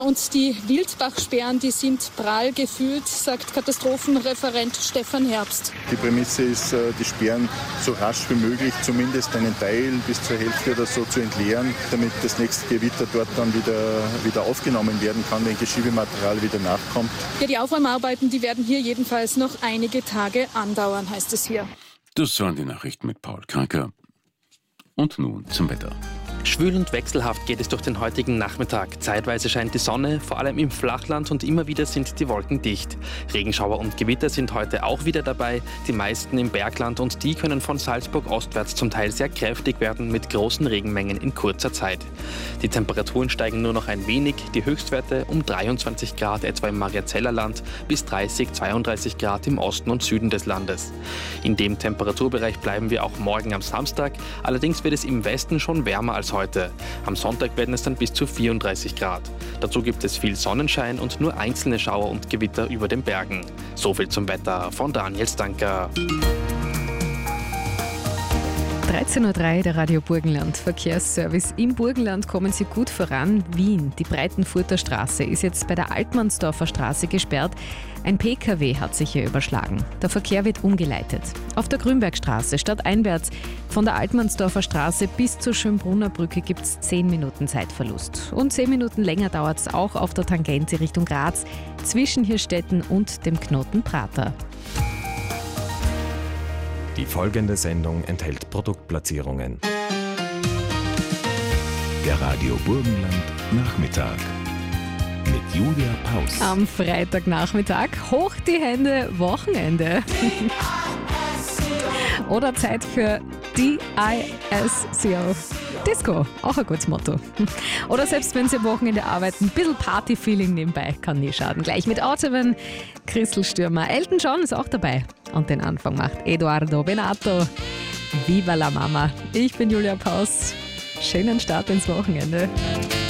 Und die Wildbachsperren, die sind prall gefüllt, sagt Katastrophenreferent Stefan Herbst. Die Prämisse ist, die Sperren so rasch wie möglich, zumindest einen Teil bis zur Hälfte oder so zu entleeren, damit das nächste Gewitter dort dann wieder aufgenommen werden kann, wenn Geschiebematerial wieder nachkommt. Ja, die Aufräumarbeiten, die werden hier jedenfalls noch einige Tage andauern, heißt es hier. Das waren die Nachrichten mit Paul Kranker. Und nun zum Wetter. Schwül und wechselhaft geht es durch den heutigen Nachmittag. Zeitweise scheint die Sonne, vor allem im Flachland, und immer wieder sind die Wolken dicht. Regenschauer und Gewitter sind heute auch wieder dabei, die meisten im Bergland, und die können von Salzburg ostwärts zum Teil sehr kräftig werden mit großen Regenmengen in kurzer Zeit. Die Temperaturen steigen nur noch ein wenig, die Höchstwerte um 23 Grad etwa im Mariazellerland bis 30, 32 Grad im Osten und Süden des Landes. In dem Temperaturbereich bleiben wir auch morgen am Samstag, allerdings wird es im Westen schon wärmer als heute. Am Sonntag werden es dann bis zu 34 Grad. Dazu gibt es viel Sonnenschein und nur einzelne Schauer und Gewitter über den Bergen. So viel zum Wetter von Daniel Stanker. 13.03 Uhr, der Radio Burgenland Verkehrsservice. Im Burgenland kommen Sie gut voran. Wien, die Breitenfurter Straße, ist jetzt bei der Altmannsdorfer Straße gesperrt. Ein PKW hat sich hier überschlagen. Der Verkehr wird umgeleitet. Auf der Grünbergstraße stadteinwärts von der Altmannsdorfer Straße bis zur Schönbrunner Brücke gibt es 10 Minuten Zeitverlust. Und 10 Minuten länger dauert es auch auf der Tangente Richtung Graz zwischen Hirstetten und dem Knoten Prater. Die folgende Sendung enthält Produktplatzierungen. Der Radio Burgenland Nachmittag mit Julia Paus. Am Freitagnachmittag hoch die Hände, Wochenende. Oder Zeit für DISCO. Disco, auch ein gutes Motto. Oder selbst wenn Sie am Wochenende arbeiten, ein bisschen Party-Feeling nebenbei kann nie schaden. Gleich mit Autumn, Crystal Stürmer, Elton John ist auch dabei. Und den Anfang macht Eduardo Benato. Viva la Mama. Ich bin Julia Paus. Schönen Start ins Wochenende.